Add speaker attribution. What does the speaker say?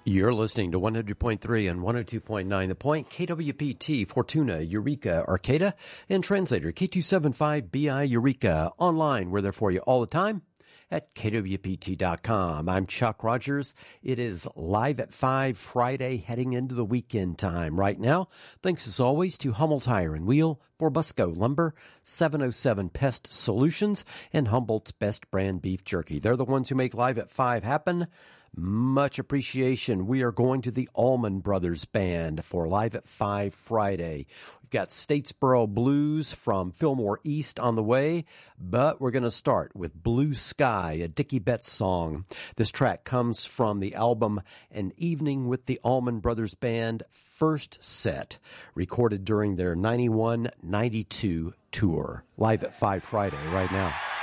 Speaker 1: You're listening to 100.3 and 102.9 The Point, KWPT, Fortuna, Eureka, Arcata, and translator K275BI Eureka. Online, we're there for you all the time at kwpt.com. I'm Chuck Rogers. It is Live at 5 Friday, heading into the weekend time right now. Thanks as always to Hummel Tire and Wheel, Forbusco Lumber, 707 Pest Solutions, and Humboldt's Best Brand Beef Jerky. They're the ones who make Live at 5 happen. Much appreciation. We are going to the Allman Brothers Band for Live at 5 Friday. We've got Statesboro Blues from Fillmore East on the way, but we're going to start with Blue Sky, a Dickie Betts song. This track comes from the album An Evening with the Allman Brothers Band first set, recorded during their 91-92 tour. Live at 5 Friday right now.